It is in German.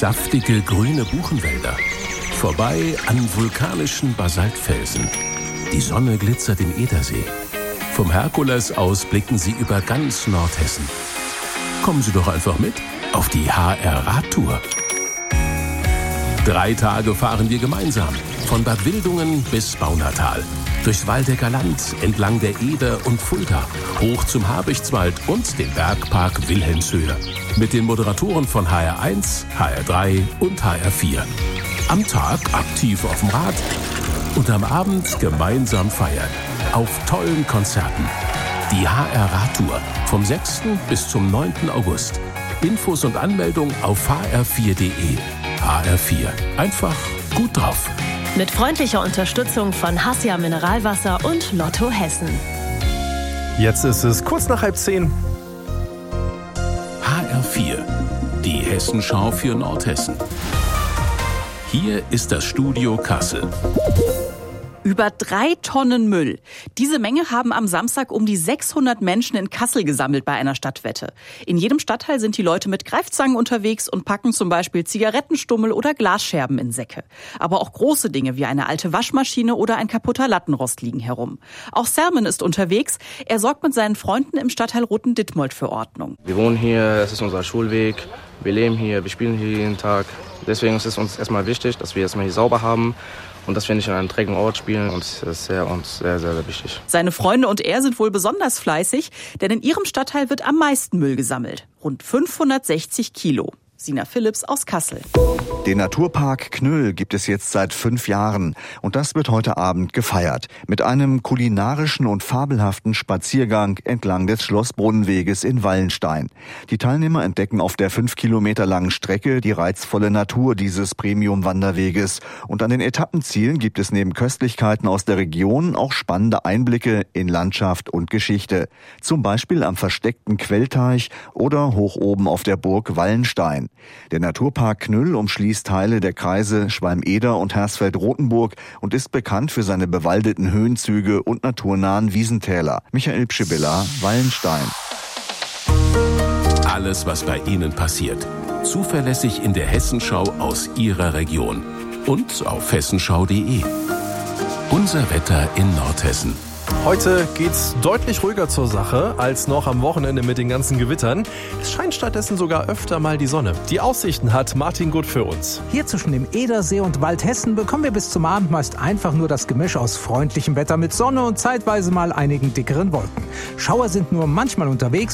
saftige grüne Buchenwälder, vorbei an vulkanischen Basaltfelsen. Die Sonne glitzert im Edersee. Vom Herkules aus blicken Sie über ganz Nordhessen. Kommen Sie doch einfach mit auf die HR-Radtour. 3 Tage fahren wir gemeinsam, von Bad Wildungen bis Baunatal, durchs Waldecker Land, entlang der Eder und Fulda, hoch zum Habichtswald und den Bergpark Wilhelmshöhe. Mit den Moderatoren von HR1, HR3 und HR4. Am Tag aktiv auf dem Rad und am Abend gemeinsam feiern. Auf tollen Konzerten. Die HR-Radtour vom 6. bis zum 9. August. Infos und Anmeldung auf hr4.de. HR4. Einfach gut drauf. Mit freundlicher Unterstützung von Hassia Mineralwasser und Lotto Hessen. Jetzt ist es kurz nach 9:30. HR4. Die Hessenschau für Nordhessen. Hier ist das Studio Kassel. Über 3 Tonnen Müll. Diese Menge haben am Samstag um die 600 Menschen in Kassel gesammelt bei einer Stadtwette. In jedem Stadtteil sind die Leute mit Greifzangen unterwegs und packen zum Beispiel Zigarettenstummel oder Glasscherben in Säcke. Aber auch große Dinge wie eine alte Waschmaschine oder ein kaputter Lattenrost liegen herum. Auch Sermen ist unterwegs. Er sorgt mit seinen Freunden im Stadtteil Rothen-Dithmold für Ordnung. Wir wohnen hier, es ist unser Schulweg. Wir leben hier, wir spielen hier jeden Tag. Deswegen ist es uns erstmal wichtig, dass wir erstmal hier sauber haben. Und dass wir nicht an einem dreckigen Ort spielen, und das ist uns sehr, sehr, sehr wichtig. Seine Freunde und er sind wohl besonders fleißig, denn in ihrem Stadtteil wird am meisten Müll gesammelt. Rund 560 Kilo. Sina Philipps aus Kassel. Den Naturpark Knüll gibt es jetzt seit 5 Jahren und das wird heute Abend gefeiert. Mit einem kulinarischen und fabelhaften Spaziergang entlang des Schlossbrunnenweges in Wallenstein. Die Teilnehmer entdecken auf der 5 Kilometer langen Strecke die reizvolle Natur dieses Premium-Wanderweges. Und an den Etappenzielen gibt es neben Köstlichkeiten aus der Region auch spannende Einblicke in Landschaft und Geschichte. Zum Beispiel am versteckten Quellteich oder hoch oben auf der Burg Wallenstein. Der Naturpark Knüll umschließt Teile der Kreise Schwalm-Eder und Hersfeld-Rotenburg und ist bekannt für seine bewaldeten Höhenzüge und naturnahen Wiesentäler. Michael Pschibilla, Wallenstein. Alles, was bei Ihnen passiert. Zuverlässig in der Hessenschau aus Ihrer Region. Und auf hessenschau.de. Unser Wetter in Nordhessen. Heute geht's deutlich ruhiger zur Sache als noch am Wochenende mit den ganzen Gewittern. Es scheint stattdessen sogar öfter mal die Sonne. Die Aussichten hat Martin Gut für uns. Hier zwischen dem Edersee und Waldhessen bekommen wir bis zum Abend meist einfach nur das Gemisch aus freundlichem Wetter mit Sonne und zeitweise mal einigen dickeren Wolken. Schauer sind nur manchmal unterwegs.